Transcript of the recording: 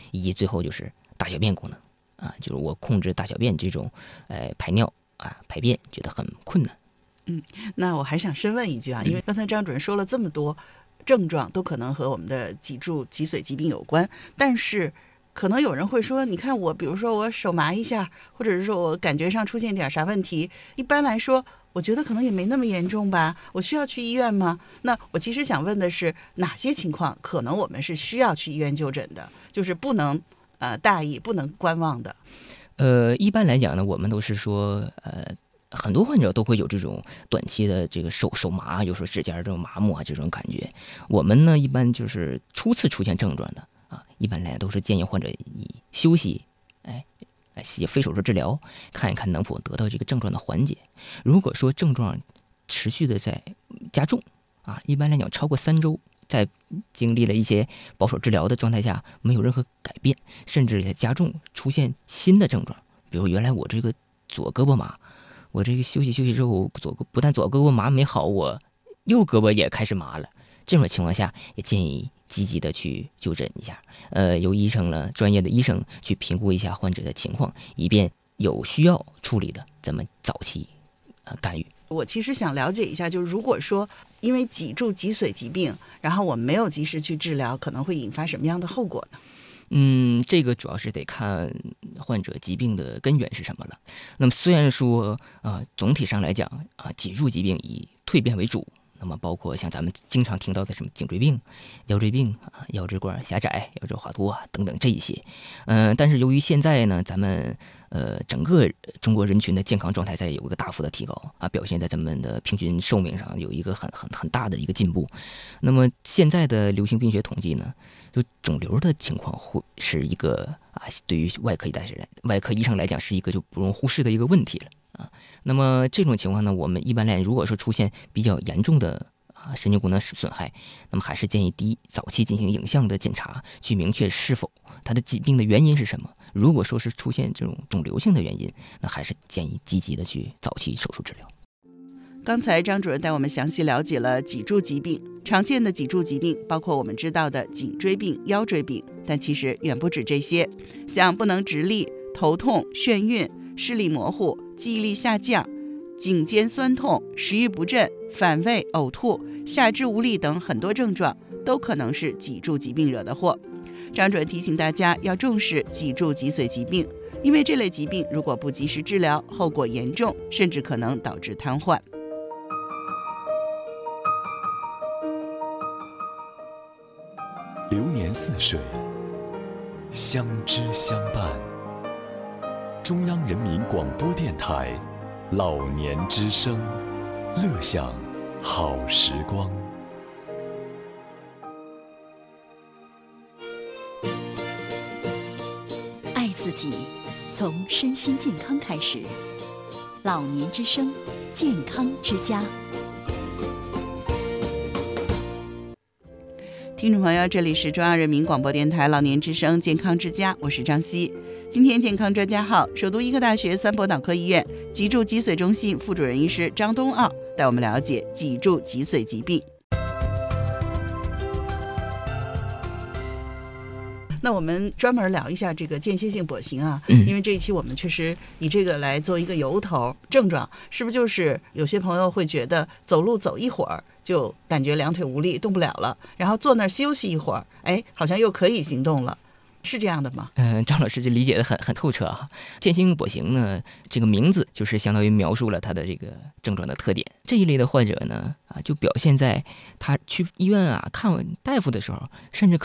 以及最后就是大小便功能啊，就是我控制大小便这种排尿啊排便觉得很困难。 那我还想深问一句啊，因为刚才张主任说了这么多症状都可能和我们的脊柱脊髓疾病有关，但是可能有人会说，你看我比如说我手麻一下，或者是说我感觉上出现点啥问题，一般来说我觉得可能也没那么严重吧，我需要去医院吗？那我其实想问的是，哪些情况可能我们是需要去医院就诊的，就是不能大意，不能观望的。 一般来讲呢，我们都是说很多患者都会有这种短期的这个手麻，有时候指甲这种麻木啊这种感觉。我们呢一般就是初次出现症状的啊，一般来都是建议患者以休息，非手术治疗，看一看能否得到这个症状的缓解。如果说症状持续的在加重啊，一般来讲超过3周，在经历了一些保守治疗的状态下没有任何改变，甚至在加重出现新的症状，比如原来我这个左胳膊麻，我这个休息之后，不但左胳膊麻没好，我右胳膊也开始麻了。这种情况下，也建议积极的去就诊一下，由专业的医生去评估一下患者的情况，以便有需要处理的，咱们早期干预。 我其实想了解一下，就是如果说因为脊柱脊髓疾病，然后我们没有及时去治疗，可能会引发什么样的后果呢？ 这个主要是得看患者疾病的根源是什么了。那么虽然说总体上来讲脊柱疾病以蜕变为主，那么包括像咱们经常听到的什么颈椎病、腰椎病腰椎管狭窄、腰椎滑脱等等这一些，但是由于现在呢，咱们整个中国人群的健康状态在有一个大幅的提高表现在咱们的平均寿命上有一个很大的一个进步。那么现在的流行病学统计呢，就肿瘤的情况会是一个对于外科医生来讲是一个就不容忽视的一个问题了那么这种情况呢，我们一般来讲，如果说出现比较严重的神经功能损害，那么还是建议第一，早期进行影像的检查，去明确是否它的疾病的原因是什么。如果说是出现这种肿瘤性的原因，那还是建议积极的去早期手术治疗。 刚才张主任带我们详细了解了脊柱疾病，常见的脊柱疾病包括我们知道的颈椎病、腰椎病，但其实远不止这些，像不能直立、头痛、眩晕、视力模糊、记忆力下降、颈肩酸痛、食欲不振、反胃、呕吐、下肢无力等很多症状都可能是脊柱疾病惹的祸。张主任提醒大家要重视脊柱脊髓疾病，因为这类疾病如果不及时治疗，后果严重，甚至可能导致瘫痪。 流年似水，相知相伴。中央人民广播电台老年之声，乐享好时光。 爱自己，从身心健康开始。老年之声，健康之家。 听众朋友，这里是中央人民广播电台老年之声健康之家，我是张希。今天健康专家号，首都医科大学三博脑科医院脊柱脊髓中心副主任医师张东奥带我们了解脊柱脊髓疾病。那我们专门聊一下这个间歇性跛行因为这一期我们确实以这个来做一个由头，症状是不是就是有些朋友会觉得走路走一会儿就感觉两腿无力动不了了，然后坐那儿休息一会儿，好像又可以行动了，是这样的吗？ 张老师这理解的很透彻间歇性跛行呢，这个名字就是相当于描述了他的这个症状的特点。这一类的患者呢就表现在他去医院看大夫的时候，甚至